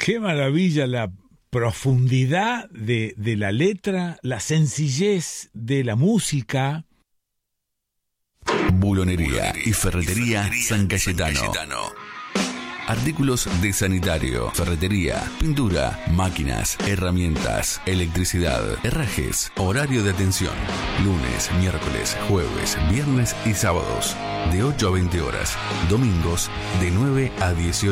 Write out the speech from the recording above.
Qué maravilla la profundidad de la letra, la sencillez de la música. Bulonería y ferretería San Cayetano. Artículos de sanitario, ferretería, pintura, máquinas, herramientas, electricidad, herrajes, horario de atención. Lunes, miércoles, jueves, viernes y sábados, de 8 a 20 horas. Domingos, de 9 a 18.